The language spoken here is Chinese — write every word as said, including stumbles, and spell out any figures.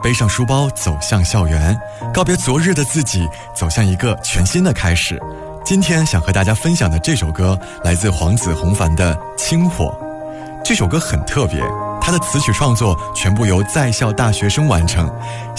背上书包走向校园，告别昨日的自己，走向一个全新的开始。今天想和大家分享的这首歌来自黄子弘凡的《清火》。这首歌很特别，它的词曲创作全部由在校大学生完成，